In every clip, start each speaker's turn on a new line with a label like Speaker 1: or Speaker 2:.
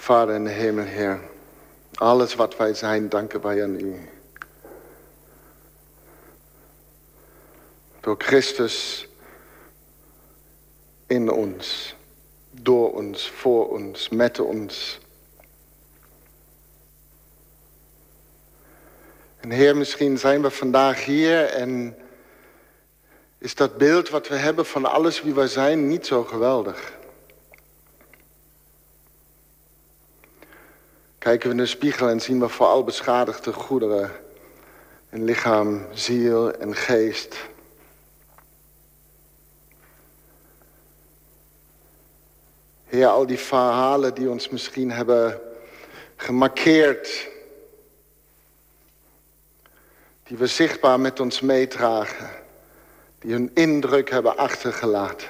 Speaker 1: Vader in de hemel, Heer. Alles wat wij zijn, danken wij aan u. Door Christus in ons, door ons, voor ons, met ons. En Heer, misschien zijn we vandaag hier en is dat beeld wat we hebben van alles wie wij zijn niet zo geweldig. Kijken we in de spiegel en zien we vooral beschadigde goederen in lichaam, ziel en geest. Heer, al die verhalen die ons misschien hebben gemarkeerd, die we zichtbaar met ons meedragen, die hun indruk hebben achtergelaten.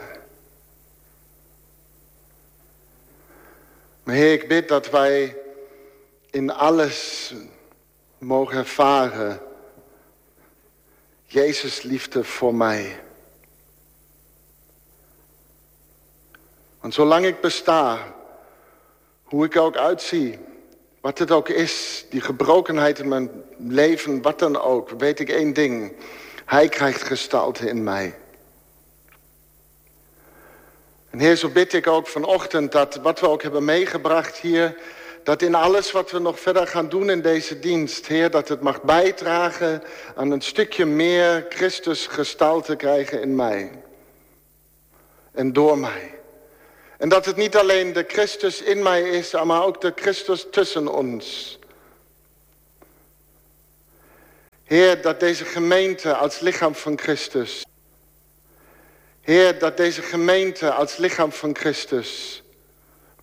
Speaker 1: Maar Heer, ik bid dat wij in alles mogen ervaren Jezus' liefde voor mij. Want zolang ik besta, hoe ik ook uitzie, wat het ook is, die gebrokenheid in mijn leven, wat dan ook, weet ik één ding. Hij krijgt gestalte in mij. En Heer, zo bid ik ook vanochtend dat wat we ook hebben meegebracht hier, dat in alles wat we nog verder gaan doen in deze dienst, Heer, dat het mag bijdragen aan een stukje meer Christus gestalte krijgen in mij. En door mij. En dat het niet alleen de Christus in mij is, maar ook de Christus tussen ons. Heer, dat deze gemeente als lichaam van Christus. Heer, dat deze gemeente als lichaam van Christus